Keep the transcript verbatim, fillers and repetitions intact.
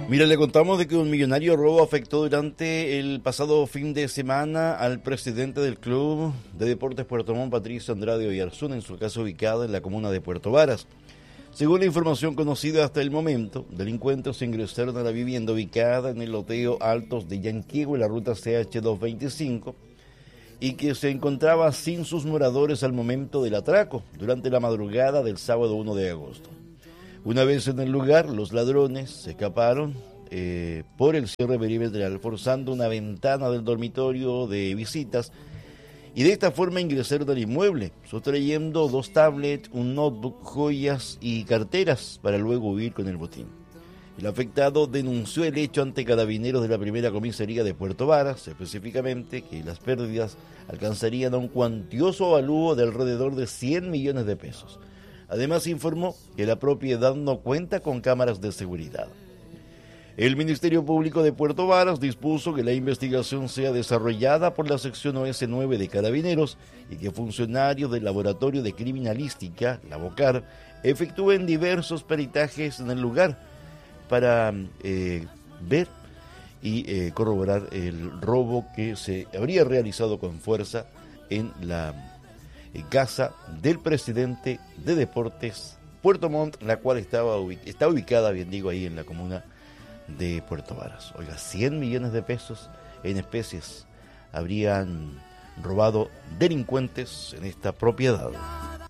Mira, le contamos de que un millonario robo afectó durante el pasado fin de semana al presidente del Club de Deportes Puerto Montt, Patricio Andrade Oyarzún, en su casa ubicada en la comuna de Puerto Varas. Según la información conocida hasta el momento, delincuentes ingresaron a la vivienda ubicada en el loteo Altos de Yanquiego, en la ruta C H doscientos veinticinco, y que se encontraba sin sus moradores al momento del atraco, durante la madrugada del sábado uno de agosto. Una vez en el lugar, los ladrones se escaparon eh, por el cierre perimetral, forzando una ventana del dormitorio de visitas, y de esta forma ingresaron al inmueble, sustrayendo dos tablets, un notebook, joyas y carteras, para luego huir con el botín. El afectado denunció el hecho ante carabineros de la primera comisaría de Puerto Varas, específicamente que las pérdidas alcanzarían a un cuantioso avalúo de alrededor de cien millones de pesos. Además, informó que la propiedad no cuenta con cámaras de seguridad. El Ministerio Público de Puerto Varas dispuso que la investigación sea desarrollada por la sección O S nueve de Carabineros y que funcionarios del Laboratorio de Criminalística, la BOCAR, efectúen diversos peritajes en el lugar para eh, ver y eh, corroborar el robo que se habría realizado con fuerza en la en casa del presidente de Deportes Puerto Montt, la cual estaba ubic- está ubicada, bien digo, ahí en la comuna de Puerto Varas. Oiga, cien millones de pesos en especies habrían robado delincuentes en esta propiedad.